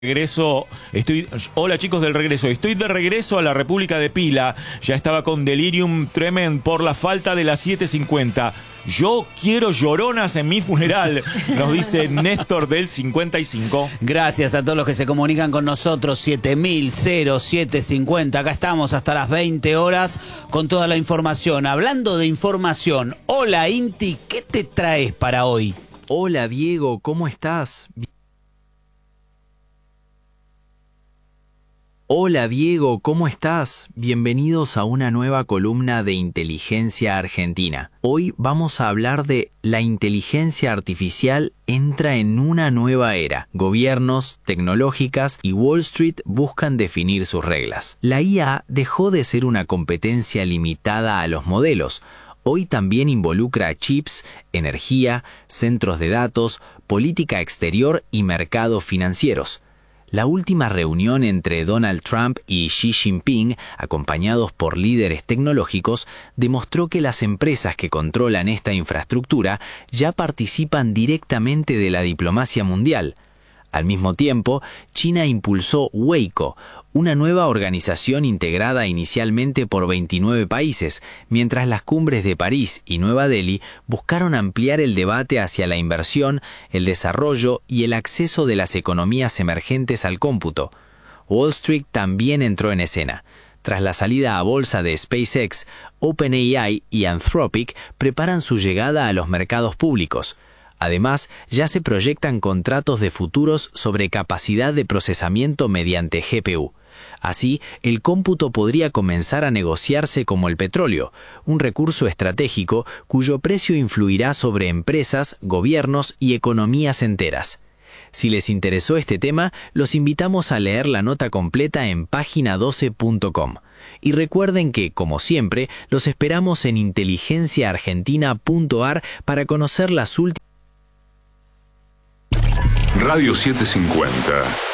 Regreso, hola chicos del regreso, estoy de regreso a la República de Pila, ya estaba con delirium tremens por la falta de las 7:50. Yo quiero lloronas en mi funeral, nos dice Néstor del 55. Gracias a todos los que se comunican con nosotros, 700750, acá estamos hasta las 20 horas con toda la información. Hablando de información, hola Inti, ¿qué te traes para hoy? Hola Diego, ¿cómo estás? Hola Diego, ¿cómo estás? Bienvenidos a una nueva columna de Inteligencia Argentina. Hoy vamos a hablar de la inteligencia artificial entra en una nueva era. Gobiernos, tecnológicas y Wall Street buscan definir sus reglas. La IA dejó de ser una competencia limitada a los modelos. Hoy también involucra chips, energía, centros de datos, política exterior y mercados financieros. La última reunión entre Donald Trump y Xi Jinping, acompañados por líderes tecnológicos, demostró que las empresas que controlan esta infraestructura ya participan directamente de la diplomacia mundial. Al mismo tiempo, China impulsó Weico, una nueva organización integrada inicialmente por 29 países, mientras las cumbres de París y Nueva Delhi buscaron ampliar el debate hacia la inversión, el desarrollo y el acceso de las economías emergentes al cómputo. Wall Street también entró en escena. Tras la salida a bolsa de SpaceX, OpenAI y Anthropic preparan su llegada a los mercados públicos. Además, ya se proyectan contratos de futuros sobre capacidad de procesamiento mediante GPU. Así, el cómputo podría comenzar a negociarse como el petróleo, un recurso estratégico cuyo precio influirá sobre empresas, gobiernos y economías enteras. Si les interesó este tema, los invitamos a leer la nota completa en página12.com. Y recuerden que, como siempre, los esperamos en inteligenciaargentina.ar para conocer las últimas. Radio 750.